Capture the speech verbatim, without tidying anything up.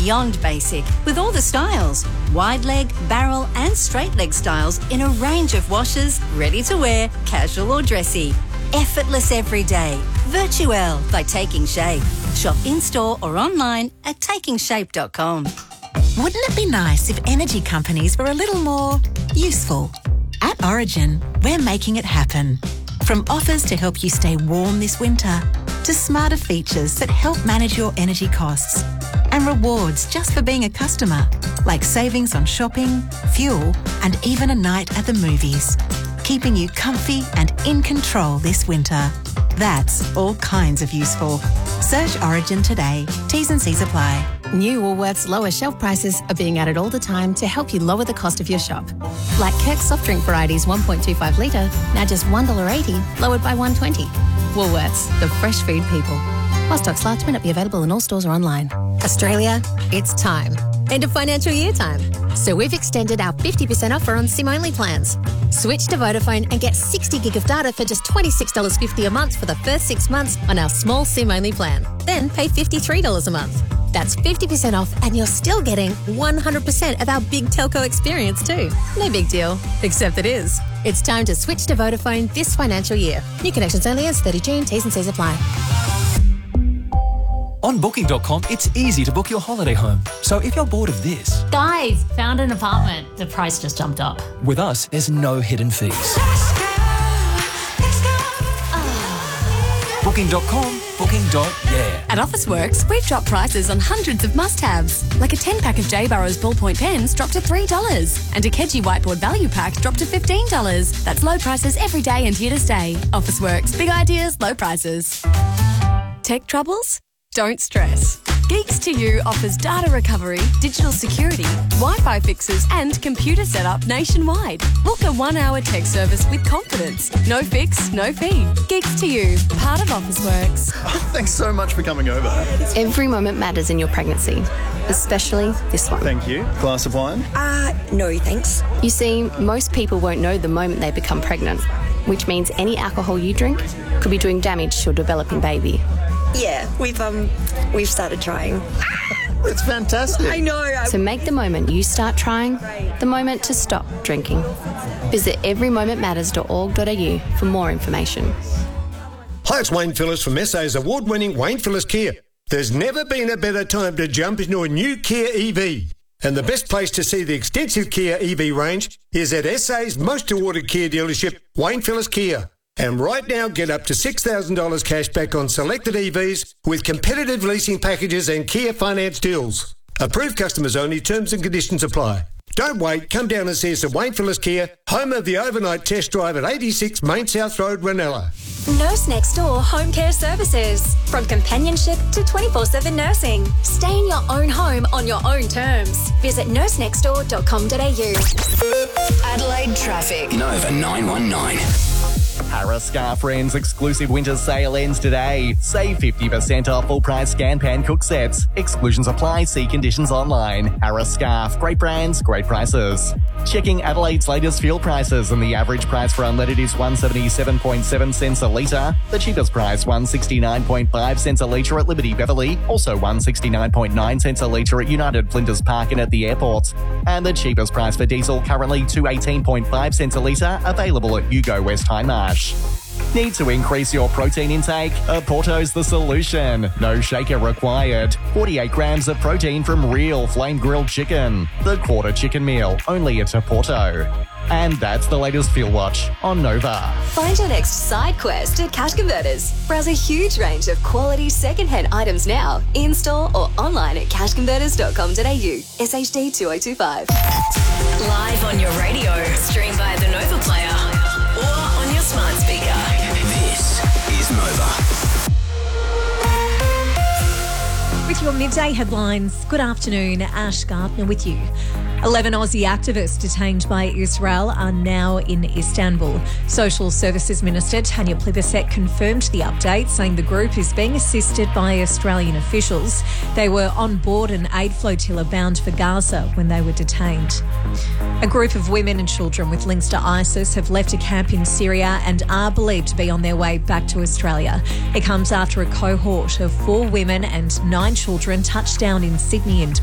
beyond basic with all the styles. Wide leg, barrel and straight leg styles in a range of washes, ready to wear, casual or dressy. Effortless every day. Virtuelle by Taking Shape. Shop in-store or online at taking shape dot com. Wouldn't it be nice if energy companies were a little more useful? At Origin, we're making it happen. From offers to help you stay warm this winter, to smarter features that help manage your energy costs, and rewards just for being a customer, like savings on shopping, fuel, and even a night at the movies, keeping you comfy and in control this winter. That's all kinds of useful. Search Origin today. T's and C's apply. New Woolworths lower shelf prices are being added all the time to help you lower the cost of your shop. Like Kirk's soft drink varieties one point two five litre, now just one dollar eighty, lowered by one dollar twenty. Woolworths, the fresh food people. While stocks last, may not be available in all stores or online. Australia, it's time. End of financial year time. So we've extended our fifty percent offer on SIM-only plans. Switch to Vodafone and get sixty gig of data for just twenty-six dollars fifty a month for the first six months on our small SIM-only plan. Then pay fifty-three dollars a month. That's fifty percent off and you're still getting one hundred percent of our big telco experience too. No big deal, except it is. It's time to switch to Vodafone this financial year. New connections only as thirty June, T's and C's apply. On booking dot com, it's easy to book your holiday home. So if you're bored of this... Guys, found an apartment. The price just jumped up. With us, there's no hidden fees. Let's go, let's go. Oh. booking dot com, booking. Yeah. At Officeworks, we've dropped prices on hundreds of must-haves. Like a ten-pack of J. Burrows ballpoint pens dropped to three dollars. And a Keji whiteboard value pack dropped to fifteen dollars. That's low prices every day and here to stay. Officeworks. Big ideas, low prices. Tech troubles? Don't stress. Geeks to You offers data recovery, digital security, Wi-Fi fixes and computer setup nationwide. Book a one-hour tech service with confidence. No fix, no fee. Geeks to You, part of Officeworks. Thanks so much for coming over. Every moment matters in your pregnancy, especially this one. Thank you. Glass of wine? Uh, no thanks. You see, most people won't know the moment they become pregnant, which means any alcohol you drink could be doing damage to a developing baby. Yeah, we've um, we've started trying. It's fantastic. I know. I... So make the moment you start trying the moment to stop drinking. Visit every moment matters dot org dot a u for more information. Hi, it's Wayne Phillips from S A's award-winning Wayne Phillips Kia. There's never been a better time to jump into a new Kia E V. And the best place to see the extensive Kia E V range is at S A's most awarded Kia dealership, Wayne Phillips Kia. And right now, get up to six thousand dollars cash back on selected E Vs with competitive leasing packages and Kia finance deals. Approved customers only, terms and conditions apply. Don't wait, come down and see us at Wayne Phillips Kia, home of the overnight test drive at eighty-six Main South Road, Ranella. Nurse Next Door Home Care Services. From companionship to twenty-four seven nursing. Stay in your own home on your own terms. Visit nurse next door dot com dot a u. Adelaide traffic. Nova nine one nine. Harris Scar Friends exclusive winter sale ends today. Save fifty percent off full price Scan Pan cook sets. Exclusions apply, see conditions online. Harris Scarf, great brands, great prices. Checking Adelaide's latest fuel prices, and the average price for unleaded is one seventy-seven point seven cents a litre. The cheapest price one sixty-nine point five cents a litre at Liberty Beverley. Also one sixty-nine point nine cents a litre at United Flinders Park and at the airport. And the cheapest price for diesel currently two eighteen point five cents a litre, available at Yugo West High Marsh. Need to increase your protein intake? Aporto's the solution. No shaker required. forty-eight grams of protein from real flame grilled chicken. The quarter chicken meal, only at Aporto. And that's the latest Fuel Watch on Nova. Find your next side quest at Cash Converters. Browse a huge range of quality second-hand items now, in-store or online at cash converters dot com dot a u. S H D two oh two five. Live on your radio, stream via the Nova Player or on your smart speaker. This is Nova. With your midday headlines, good afternoon, Ash Gardner with you. eleven Aussie activists detained by Israel are now in Istanbul. Social Services Minister Tanya Plibersek confirmed the update, saying the group is being assisted by Australian officials. They were on board an aid flotilla bound for Gaza when they were detained. A group of women and children with links to ISIS have left a camp in Syria and are believed to be on their way back to Australia. It comes after a cohort of four women and nine children touched down in Sydney in